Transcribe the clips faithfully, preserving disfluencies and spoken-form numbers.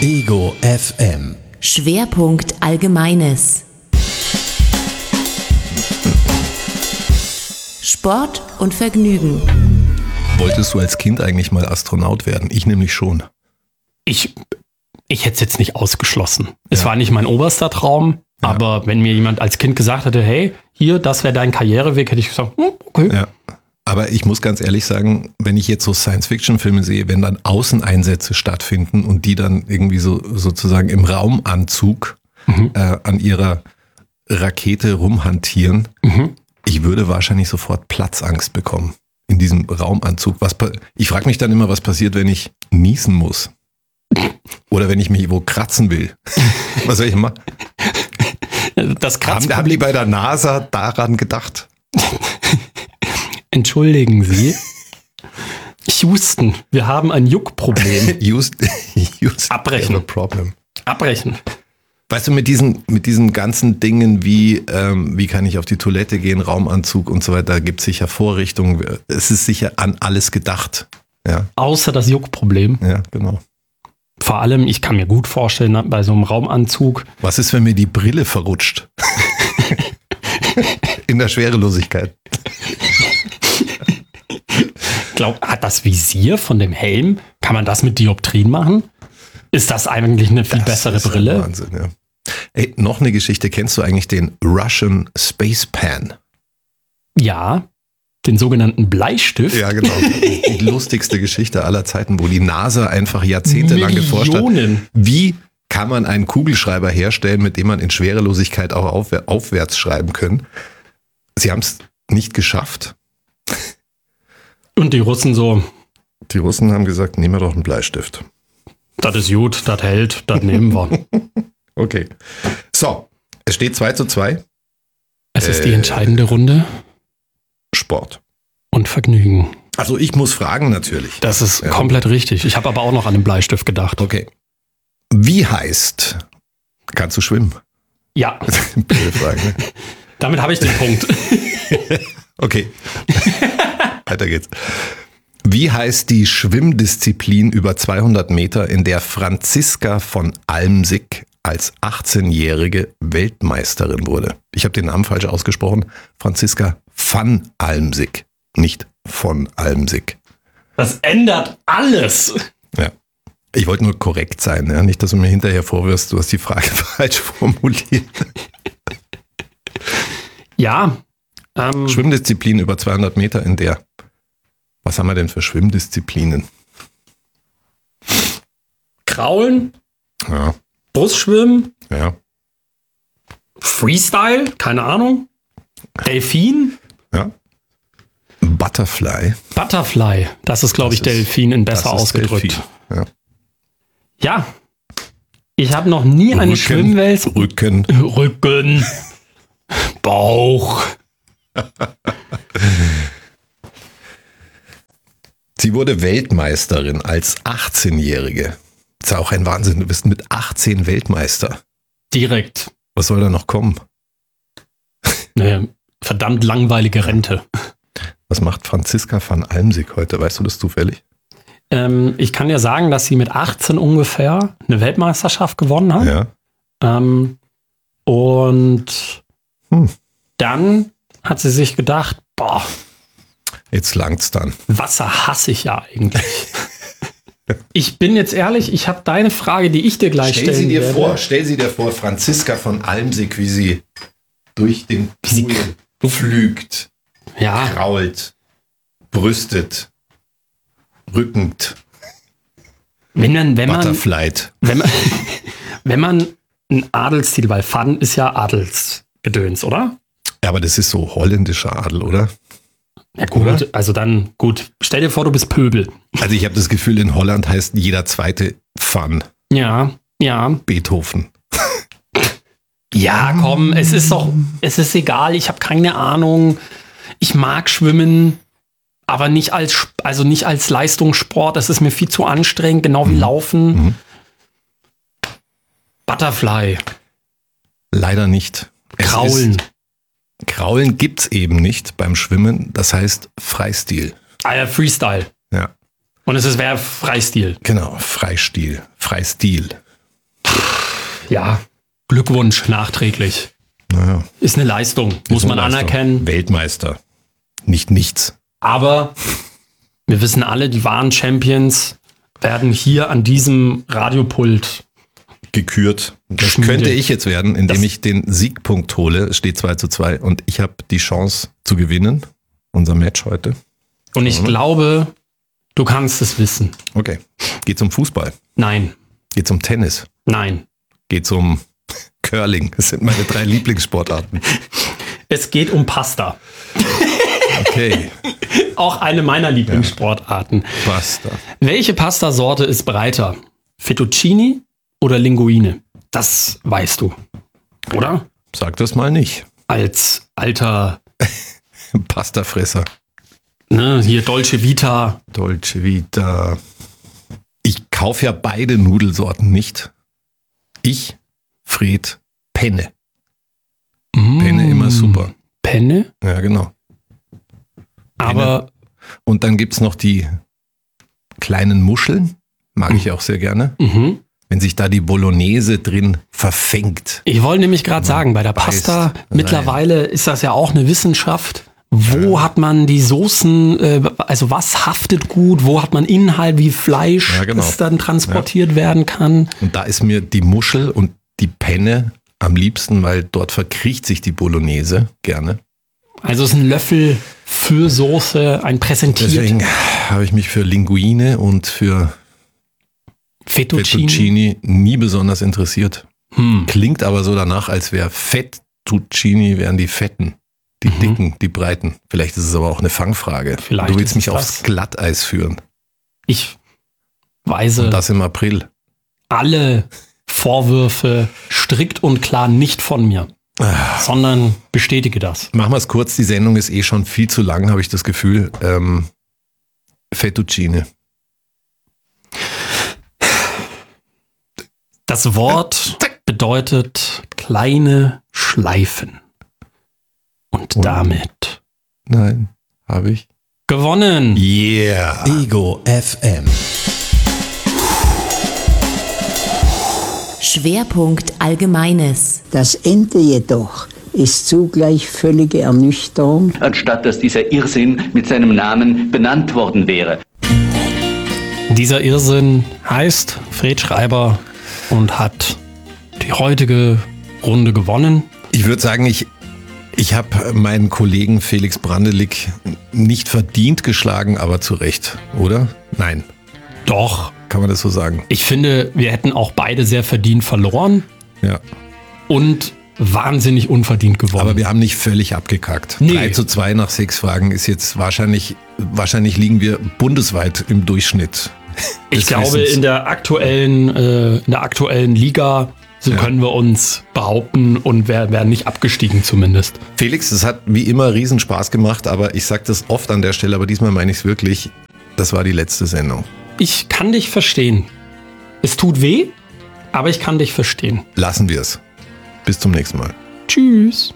Ego F M. Schwerpunkt Allgemeines. Sport und Vergnügen. Wolltest du als Kind eigentlich mal Astronaut werden? Ich nämlich schon. Ich, ich hätte es jetzt nicht ausgeschlossen. Es Ja. war nicht mein oberster Traum, Ja. aber wenn mir jemand als Kind gesagt hätte, hey, hier, das wäre dein Karriereweg, hätte ich gesagt, hm, okay. Ja. Aber ich muss ganz ehrlich sagen, wenn ich jetzt so Science-Fiction-Filme sehe, wenn dann Außeneinsätze stattfinden und die dann irgendwie so sozusagen im Raumanzug Mhm. äh, an ihrer Rakete rumhantieren, Mhm. ich würde wahrscheinlich sofort Platzangst bekommen in diesem Raumanzug. Was pa- ich frage mich dann immer, was passiert, wenn ich niesen muss. Oder wenn ich mich wo kratzen will. Was soll ich machen? Das Haben, haben die Kratzproblem, bei der NASA daran gedacht? entschuldigen Sie. Houston, wir haben ein Juckproblem. Use, use Abbrechen. have a problem. Abbrechen. Weißt du, mit diesen, mit diesen ganzen Dingen wie, ähm, wie kann ich auf die Toilette gehen, Raumanzug und so weiter, gibt es sicher Vorrichtungen. Es ist sicher an alles gedacht. Ja, Außer das Juckproblem. ja, genau. Vor allem, ich kann mir gut vorstellen, bei so einem Raumanzug, Was ist, wenn mir die Brille verrutscht? In der Schwerelosigkeit. glaub, hat das Visier von dem Helm, kann man das mit Dioptrien machen? Ist das eigentlich eine viel Das bessere ist ja Brille? Wahnsinn, ja. Ey, noch eine Geschichte. Kennst du eigentlich den Russian Space Pan? Ja, den sogenannten Bleistift. Ja, genau. Die lustigste Geschichte aller Zeiten, wo die NASA einfach jahrzehntelang geforscht hat. Millionen. Wie kann man einen Kugelschreiber herstellen, mit dem man in Schwerelosigkeit auch aufwär- aufwärts schreiben können? Sie haben es nicht geschafft. Und die Russen so, Die Russen haben gesagt, nehmen wir doch einen Bleistift. das ist gut, das hält, das nehmen wir. Okay. So, es steht zwei zu zwei. Es ist die Äh. entscheidende Runde Sport. und Vergnügen. Also ich muss fragen natürlich. Das ist Ja. komplett richtig. Ich habe aber auch noch an den Bleistift gedacht. Okay. Wie heißt, kannst du schwimmen? Ja, Blöde Frage, ne? damit habe ich den Punkt. Okay. Weiter geht's. Wie heißt die Schwimmdisziplin über zweihundert Meter, in der Franziska von Almsick als achtzehnjährige Weltmeisterin wurde? Ich habe den Namen falsch ausgesprochen. Franziska van Almsick, nicht von Almsick. Das ändert alles. Ja. Ich wollte nur korrekt sein, ja? Nicht, dass du mir hinterher vorwirfst, du hast die Frage falsch formuliert. Ja, ähm, Schwimmdisziplin über zweihundert Meter, in der, was haben wir denn für Schwimmdisziplinen? Kraulen, Ja, Brustschwimmen, ja, Freestyle, keine Ahnung, Delfin, ja. Butterfly. Butterfly. Das ist, glaube ich, Das ist- Delfin in besser das ist ausgedrückt. Delfin. Ja. Ja, ich habe noch nie eine Rücken, Schwimmwelt. Rücken. Rücken, Bauch. Sie wurde Weltmeisterin als achtzehnjährige. Das ist auch ein Wahnsinn. Du bist mit achtzehn Weltmeister. Direkt. Was soll da noch kommen? Eine verdammt langweilige Rente. Was macht Franziska van Almsick heute? Weißt du das zufällig? Ähm, ich kann dir sagen, dass sie mit achtzehn ungefähr eine Weltmeisterschaft gewonnen hat. Ja. Ähm, und Hm. dann hat sie sich gedacht, boah, Jetzt langt's dann. Wasser hasse ich ja eigentlich. Ich bin jetzt ehrlich, ich habe deine Frage, die ich dir gleich Stell sie stellen dir werde. vor, stell sie dir vor, Franziska von Almsick, wie sie durch den sie Pool flügt, Ja, krault, brüstet, rückend, wenn man, wenn man, Butterflied. wenn man, wenn man ein Adelstitel, weil Fun ist ja Adelsgedöns, oder? Ja, aber das ist so holländischer Adel, oder? Ja gut, Oder? also dann, gut, stell dir vor, du bist Pöbel. Also ich habe das Gefühl, in Holland heißt jeder zweite Van Ja, ja. Beethoven. Ja, komm, es ist doch, es ist egal, ich habe keine Ahnung. Ich mag schwimmen, aber nicht als, Sp- also nicht als Leistungssport, das ist mir viel zu anstrengend, genau wie Laufen. Mhm. Butterfly, Leider nicht. Es Kraulen. ist- Kraulen gibt's eben nicht beim Schwimmen, das heißt Freistil. Ah ja, Freestyle. Ja, Und es ist wäre Freistil. genau, Freistil, Freistil. ja, Glückwunsch nachträglich. Naja. Ist eine Leistung, muss man Leistung. anerkennen. Weltmeister. Nicht nichts. Aber wir wissen alle, die wahren Champions werden hier an diesem Radiopult Gekürt. Das Schmiede. könnte ich jetzt werden, indem Das- ich den Siegpunkt hole. Es steht zwei zu zwei und ich habe die Chance zu gewinnen. Unser Match heute. Und ich glaube, du kannst es wissen. Okay. Geht um Fußball. Nein, Geht um Tennis. nein. Geht um Curling. Das sind meine drei Lieblingssportarten. Es geht um Pasta. Okay. Auch eine meiner Lieblingssportarten. Basta. Welche Pastasorte ist breiter? Fettuccine oder Linguine? Das weißt du, oder? Sag das mal nicht. Als alter, Pastafresser. ne, hier Dolce Vita. Dolce Vita. Ich kaufe ja beide Nudelsorten nicht. Ich, Fred, Penne. Penne immer super. Penne? Ja, genau. Aber Und dann gibt's noch die kleinen Muscheln. Mag ich auch sehr gerne. mhm. Wenn sich da die Bolognese drin verfängt. ich wollte nämlich gerade sagen, bei der Pasta beißt mittlerweile ist das ja auch eine Wissenschaft. Wo hat man die Soßen, äh, also was haftet gut, wo hat man Inhalt wie Fleisch, Ja, genau. das dann transportiert werden kann. Und da ist mir die Muschel und die Penne am liebsten, weil dort verkriecht sich die Bolognese gerne. Also es ist ein Löffel für Soße, ein präsentiert. Deswegen habe ich mich für Linguine und für Fettuccine. Fettuccine nie besonders interessiert. Hm. Klingt aber so danach, als wäre Fettuccine wären die Fetten, die Mhm. Dicken, die Breiten. Vielleicht ist es aber auch eine Fangfrage. Vielleicht du ist willst mich es aufs das. Glatteis führen. Ich weise Und das im April. alle Vorwürfe strikt und klar nicht von mir, Ah. sondern bestätige das. Machen wir es kurz, die Sendung ist eh schon viel zu lang, habe ich das Gefühl. Ähm, Fettuccine. Das Wort bedeutet kleine Schleifen. Und Und- damit Nein, habe ich. gewonnen. Yeah. Ego F M. Schwerpunkt Allgemeines. Das Ende jedoch ist zugleich völlige Ernüchterung. anstatt dass dieser Irrsinn mit seinem Namen benannt worden wäre. Dieser Irrsinn heißt Fred Schreiber und hat die heutige Runde gewonnen. Ich würde sagen, ich, ich habe meinen Kollegen Felix Brandelig nicht verdient geschlagen, aber zu Recht, oder? Nein, Doch, kann man das so sagen? ich finde, wir hätten auch beide sehr verdient verloren Ja. und wahnsinnig unverdient gewonnen. Aber wir haben nicht völlig abgekackt. Nee. drei zu zwei nach sechs Fragen ist jetzt wahrscheinlich, wahrscheinlich liegen wir bundesweit im Durchschnitt. Ich des glaube, Wissens. in der aktuellen, äh, in der aktuellen Liga, so Ja. können wir uns behaupten und wer- werden nicht abgestiegen zumindest. Felix, es hat wie immer riesen Spaß gemacht, aber ich sage das oft an der Stelle, aber diesmal meine ich es wirklich, das war die letzte Sendung. Ich kann dich verstehen. Es tut weh, aber ich kann dich verstehen. Lassen wir es. Bis zum nächsten Mal. Tschüss.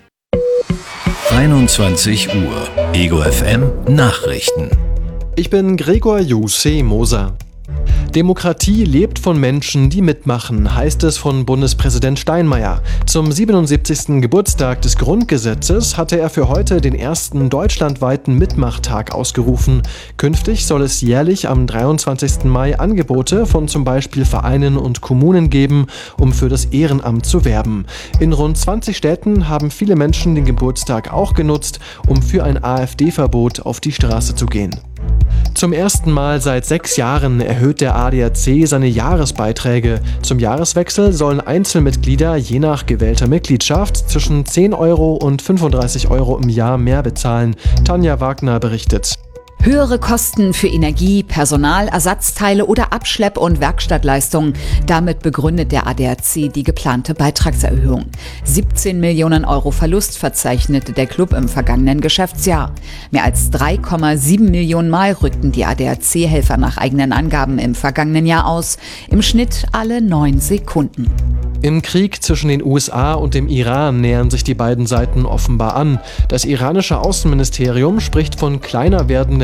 einundzwanzig Uhr. Ego F M Nachrichten. Ich bin Gregor Jose Moser. Demokratie lebt von Menschen, die mitmachen, heißt es von Bundespräsident Steinmeier. Zum siebenundsiebzigsten Geburtstag des Grundgesetzes hatte er für heute den ersten deutschlandweiten Mitmachtag ausgerufen. Künftig soll es jährlich am dreiundzwanzigsten Mai Angebote von zum Beispiel Vereinen und Kommunen geben, um für das Ehrenamt zu werben. In rund zwanzig Städten haben viele Menschen den Geburtstag auch genutzt, um für ein AfD-Verbot auf die Straße zu gehen. Zum ersten Mal seit sechs Jahren erhöht der A D A C seine Jahresbeiträge. Zum Jahreswechsel sollen Einzelmitglieder je nach gewählter Mitgliedschaft zwischen zehn Euro und fünfunddreißig Euro im Jahr mehr bezahlen. Tanja Wagner berichtet. Höhere Kosten für Energie, Personal, Ersatzteile oder Abschlepp- und Werkstattleistungen. Damit begründet der A D A C die geplante Beitragserhöhung. siebzehn Millionen Euro Verlust verzeichnete der Club im vergangenen Geschäftsjahr. Mehr als drei Komma sieben Millionen Mal rückten die A D A C-Helfer nach eigenen Angaben im vergangenen Jahr aus. Im Schnitt alle neun Sekunden. Im Krieg zwischen den U S A und dem Iran nähern sich die beiden Seiten offenbar an. Das iranische Außenministerium spricht von kleiner werdenden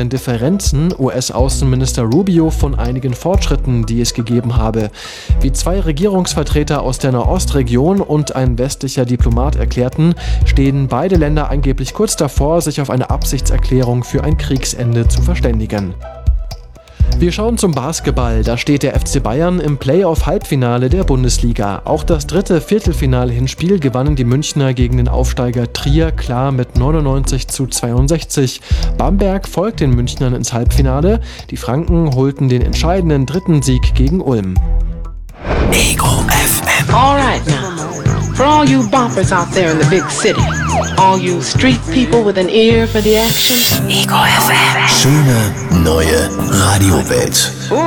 den Differenzen U S-Außenminister Rubio von einigen Fortschritten, die es gegeben habe. Wie zwei Regierungsvertreter aus der Nahostregion und ein westlicher Diplomat erklärten, stehen beide Länder angeblich kurz davor, sich auf eine Absichtserklärung für ein Kriegsende zu verständigen. Wir schauen zum Basketball. Da steht der F C Bayern im Playoff-Halbfinale der Bundesliga. Auch das dritte Viertelfinal-Hinspiel gewannen die Münchner gegen den Aufsteiger Trier klar mit neunundneunzig zu zweiundsechzig. Bamberg folgt den Münchnern ins Halbfinale. Die Franken holten den entscheidenden dritten Sieg gegen Ulm. Ego F M. All right now, for all you boppers out there in the big city, all you street people with an ear for the action. Ego F M. Schöne neue Radiowelt.